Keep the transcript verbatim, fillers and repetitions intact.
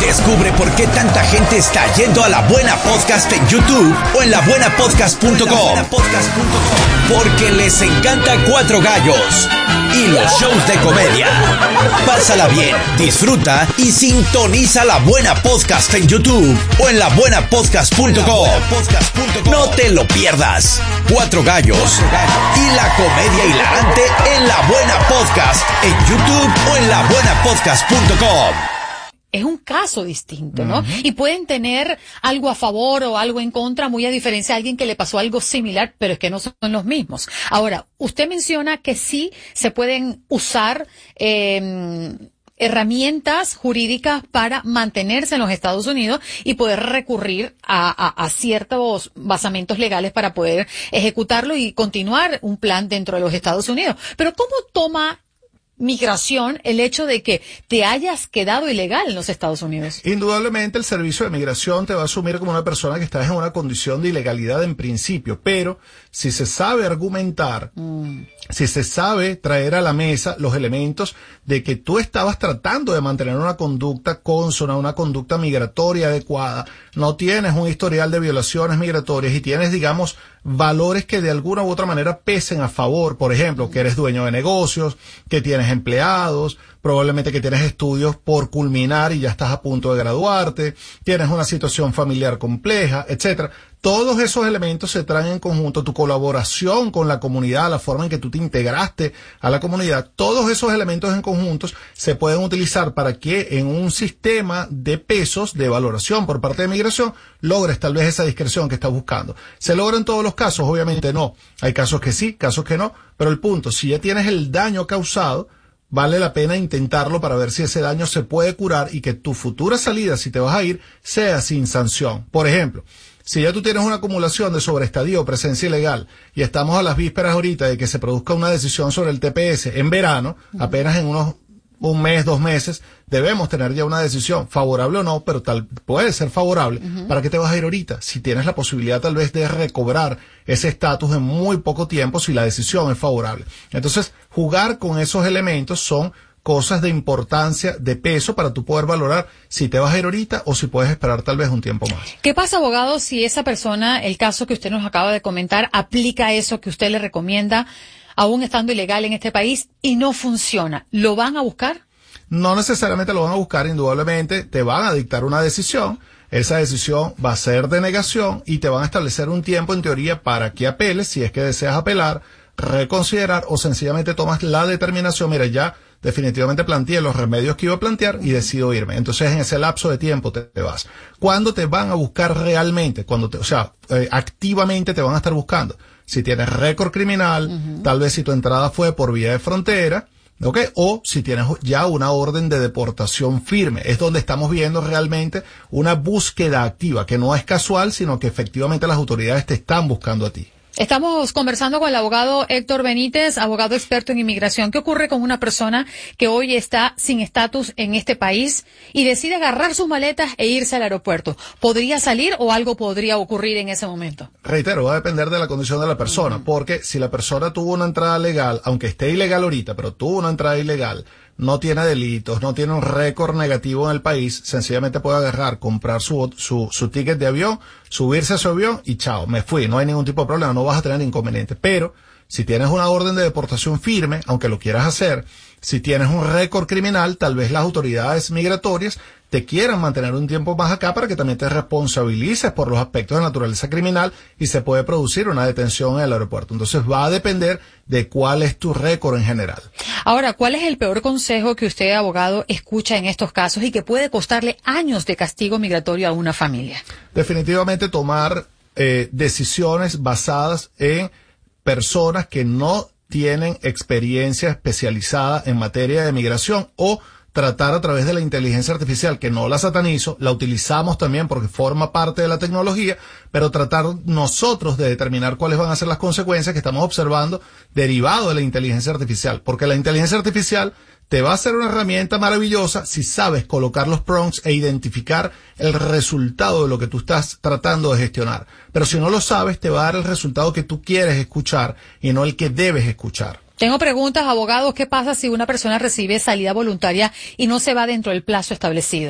Descubre por qué tanta gente está yendo a La Buena Podcast en YouTube o en la buena podcast punto com. Porque les encanta Cuatro Gallos y los shows de comedia. Pásala bien, disfruta y sintoniza La Buena Podcast en YouTube o en la buena podcast punto com. No te lo pierdas. Cuatro Gallos y la comedia hilarante en La Buena Podcast en YouTube o en la buena podcast punto com. Es un caso distinto, ¿no? Uh-huh. Y pueden tener algo a favor o algo en contra, muy a diferencia de alguien que le pasó algo similar, pero es que no son los mismos. Ahora, usted menciona que sí se pueden usar eh, herramientas jurídicas para mantenerse en los Estados Unidos y poder recurrir a, a, a ciertos basamentos legales para poder ejecutarlo y continuar un plan dentro de los Estados Unidos. Pero ¿cómo toma migración el hecho de que te hayas quedado ilegal en los Estados Unidos? Indudablemente el servicio de migración te va a asumir como una persona que estás en una condición de ilegalidad en principio, pero si se sabe argumentar, mm. si se sabe traer a la mesa los elementos de que tú estabas tratando de mantener una conducta consona, una conducta migratoria adecuada, no tienes un historial de violaciones migratorias y tienes, digamos, valores que de alguna u otra manera pesen a favor, por ejemplo, que eres dueño de negocios, que tienes empleados, probablemente que tienes estudios por culminar y ya estás a punto de graduarte, tienes una situación familiar compleja, etcétera. Todos esos elementos se traen en conjunto, tu colaboración con la comunidad, la forma en que tú te integraste a la comunidad, todos esos elementos en conjuntos se pueden utilizar para que en un sistema de pesos de valoración por parte de migración logres tal vez esa discreción que estás buscando. ¿Se logra en todos los casos? Obviamente no. Hay casos que sí, casos que no, pero el punto, si ya tienes el daño causado, vale la pena intentarlo para ver si ese daño se puede curar y que tu futura salida, si te vas a ir, sea sin sanción. Por ejemplo, si ya tú tienes una acumulación de sobreestadía o presencia ilegal y estamos a las vísperas ahorita de que se produzca una decisión sobre el T P S en verano, uh-huh. apenas en unos un mes, dos meses, debemos tener ya una decisión, favorable o no, pero tal puede ser favorable. Uh-huh. ¿Para qué te vas a ir ahorita? Si tienes la posibilidad tal vez de recobrar ese estatus en muy poco tiempo, si la decisión es favorable. Entonces, jugar con esos elementos son cosas de importancia, de peso, para tú poder valorar si te vas a ir ahorita o si puedes esperar tal vez un tiempo más. ¿Qué pasa, abogado, si esa persona, el caso que usted nos acaba de comentar, aplica eso que usted le recomienda, aún estando ilegal en este país, y no funciona? ¿Lo van a buscar? No necesariamente lo van a buscar, indudablemente te van a dictar una decisión, esa decisión va a ser de negación y te van a establecer un tiempo en teoría para que apeles, si es que deseas apelar, reconsiderar o sencillamente tomas la determinación, mira, ya definitivamente planteé los remedios que iba a plantear y decido irme. Entonces, en ese lapso de tiempo te, te vas. ¿Cuándo te van a buscar realmente? Cuando te, o sea, eh, activamente te van a estar buscando. Si tienes récord criminal, uh-huh. tal vez si tu entrada fue por vía de frontera, ¿ok? O si tienes ya una orden de deportación firme. Es donde estamos viendo realmente una búsqueda activa, que no es casual, sino que efectivamente las autoridades te están buscando a ti. Estamos conversando con el abogado Héctor Benítez, abogado experto en inmigración. ¿Qué ocurre con una persona que hoy está sin estatus en este país y decide agarrar sus maletas e irse al aeropuerto? ¿Podría salir o algo podría ocurrir en ese momento? Reitero, va a depender de la condición de la persona, uh-huh. porque si la persona tuvo una entrada legal, aunque esté ilegal ahorita, pero tuvo una entrada ilegal, no tiene delitos, no tiene un récord negativo en el país, sencillamente puede agarrar, comprar su, su, su ticket de avión, subirse a su avión y chao, me fui, no hay ningún tipo de problema, no vas a tener inconveniente. Pero si tienes una orden de deportación firme, aunque lo quieras hacer, si tienes un récord criminal, tal vez las autoridades migratorias te quieran mantener un tiempo más acá para que también te responsabilices por los aspectos de naturaleza criminal y se puede producir una detención en el aeropuerto. Entonces va a depender de cuál es tu récord en general. Ahora, ¿cuál es el peor consejo que usted, abogado, escucha en estos casos y que puede costarle años de castigo migratorio a una familia? Definitivamente tomar eh, decisiones basadas en personas que no tienen experiencia especializada en materia de migración o tratar a través de la inteligencia artificial, que no la satanizo, la utilizamos también porque forma parte de la tecnología, pero tratar nosotros de determinar cuáles van a ser las consecuencias que estamos observando derivado de la inteligencia artificial, porque la inteligencia artificial te va a ser una herramienta maravillosa si sabes colocar los prompts e identificar el resultado de lo que tú estás tratando de gestionar. Pero si no lo sabes, te va a dar el resultado que tú quieres escuchar y no el que debes escuchar. Tengo preguntas, abogados. ¿Qué pasa si una persona recibe salida voluntaria y no se va dentro del plazo establecido?